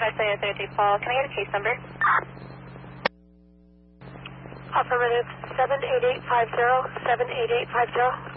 530 Paul. Can I get a case number? Affirmative, 78850, 78850.